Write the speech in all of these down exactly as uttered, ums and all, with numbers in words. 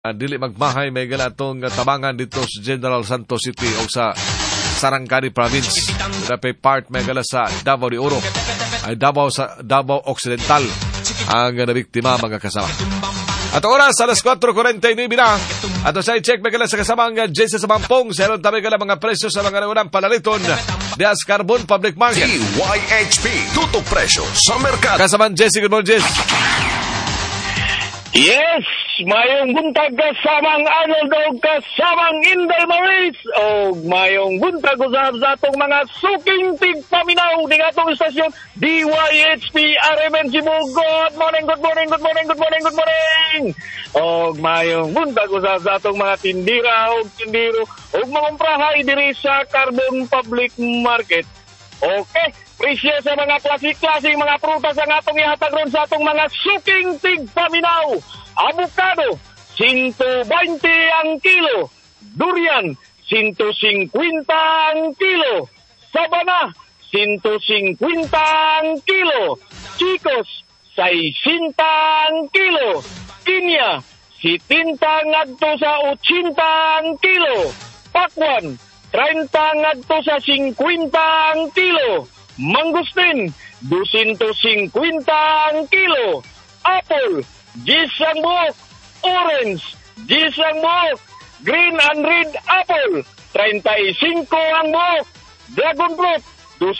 Uh, dili magmahay may gala itong uh, tabangan dito sa General Santos City o sa Sarangani Province. Dapat part may gala sa Davao de Oro ay Davao sa Davao Occidental ang uh, nabiktima mga kasama. At oras alas kwatro forty-nine na. At sa i-check may gala sa kasamang uh, Jesse sa Mampong sa ilang tabi gala mga presyo sa mga naunang palaliton Dias Carbon Public Market. D Y H P tutok presyo sa merkado. Kasamang Jesse, good morning Jesse. Yes, mayong buntag kasamang Arnold o kasamang Inday Maris o mayong buntag usab sa atong mga suking tigpaminaw ng atong istasyon D Y H P R M N Cebu. Good morning, good morning, good morning, good morning, good morning. O mayong buntag usab sa atong mga tindira o tindiro o mga umprahay diri sa Carbon Public Market. Okay, presyo sa mga klasik-klasik mga prutas ang atong ihatag ron sa atong mga suking tigpaminaw. Avocado, one twenty ang kilo. Durian, one fifty ang kilo. Sabana, one fifty ang kilo. Chicos, sixty ang kilo. Pinya, seventy ngadto sa eighty ang kilo. Pakwan, thirty ngadto sa fifty ang kilo. Mangustin, two fifty ang kilo. Apple, Gis ang buhok. Orange, Gis ang buhok. Green and red apple, thirty-five ang buhok. Dragon fruit, two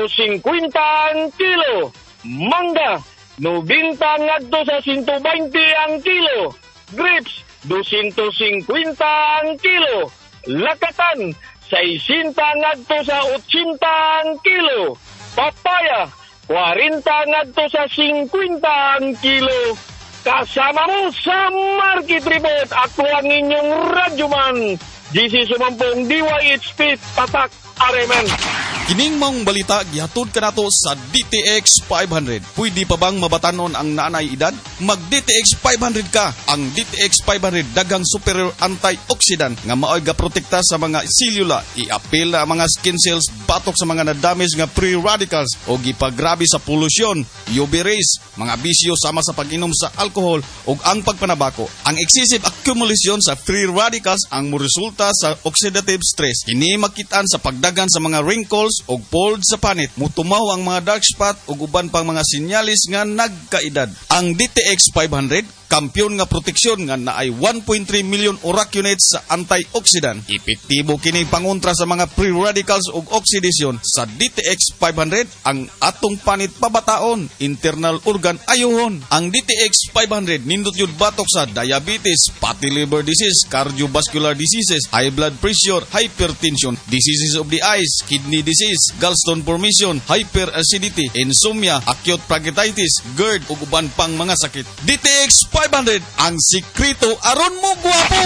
fifty ang kilo. Mangga, ninety ngadto sa one twenty ang kilo. Grapes, two fifty ang kilo. Lakatan, sixty ngadto sa eighty ang kilo. Papaya, forty ngadto sa fifty ang kilo. Kasama mo sa Market Report. Ako ang inyong radyoman, G C Sumampong, D Y H P, Tatak, R M N. Kining mong balita gihatod kanato sa D T X five hundred. Pwede pa bang mabatanon ang naanay edad? Mag D T X five hundred ka. Ang D T X five hundred daghang superior antioxidant nga maoy ga protekta sa mga selula, i-apil na mga skin cells, batok sa mga na-damage nga free radicals o gipagrabe sa polusyon, U V rays, mga bisyo sama sa pag-inom sa alcohol ug ang pagpanabako. Ang excessive accumulation sa free radicals ang moresulta sa oxidative stress. Kini makitaan sa pagdagan sa mga wrinkles og fold sa panit, mutumaw ang mga dark spot ug uban pang mga sinyalis nga nagkaedad. Ang D T X five hundred kampiyon nga proteksyon nga naay one point three million urac units sa antioxidant. Epektibo kini pangontra sa mga free radicals ug oxidation. Sa D T X five hundred ang atong panit pabataon, internal organ ayuhon. Ang D T X five hundred nindot yun batok sa diabetes, fatty liver disease, cardiovascular diseases, high blood pressure, hypertension, diseases of the eyes, kidney disease, gallstone formation, hyperacidity, insomnia, acute pancreatitis, GERD ug uban pang mga sakit. D T X five hundred ang sikreto aron mo guwapo.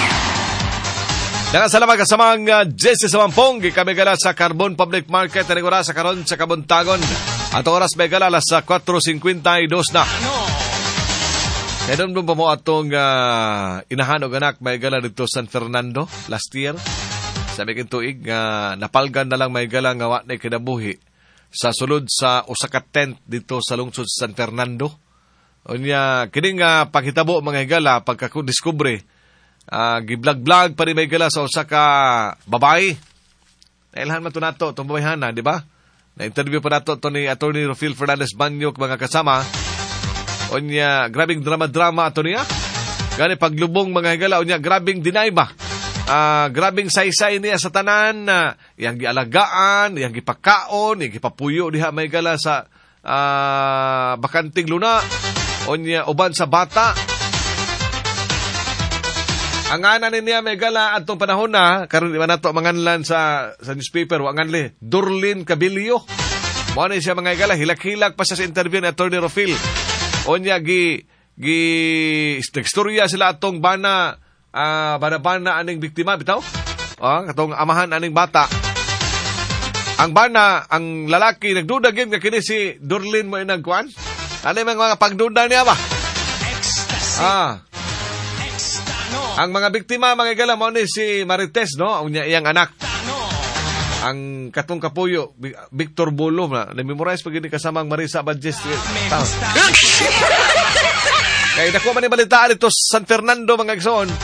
Daghang salamat kasamang uh, Jesse sa Mampong. Kami gala sa Carbon Public Market na oras sa karon sa Kabuntagon. At oras may gala alas sa four fifty-two na. Kaya doon ba mo atong uh, inahan o ganak may gala dito San Fernando last year. Sabi kin tuig nga uh, napalgan na lang may gala nga wa na kinabuhi sa sulod sa usa ka tent dito sa lungsod San Fernando. Unya kining nga uh, paghitabo mga higala pagka-discovery uh, giblag-blag pa rin may higala sa usa ka babae. Nailhan man to nato itong babayhana, di ba? Na-interview pa nato to ni Attorney Rufil Fernandez Banyok mga kasama. Unya grabing drama-drama ato niya. Gani paglubong mga higala unya grabing deny ba? Uh, grabing saysay niya sa tanan uh, yang gialagaan, yang gipakaon, yang gipapuyo diha may higala sa uh, bakanting luna. Onya uban sa bata. Ang ana niya may gala atong panahon na karon di man nato manganlan sa sa newspaper wa nganli Durlin Cabilio. Mao ni siya mga gala hilak-hilak pa sa interview ni Attorney Rofil. Onya gi gi istorya sila atong bana uh, bana-bana aning biktima bitaw. Oh, katong amahan aning bata. Ang bana, ang lalaki nagduda gyud nga kini si Durlin mo inagkuan. Ano yung mga pagduda niya ba? Ah. Ang mga biktima, mga igala mo ni si Marites, no? Ang iyang anak. Ang katong kapuyo, Victor Bolo, na memorize pag ini kasamang Marisa Badges. Kaya nakuha man ni balitaan ito sa San Fernando mga igsoon.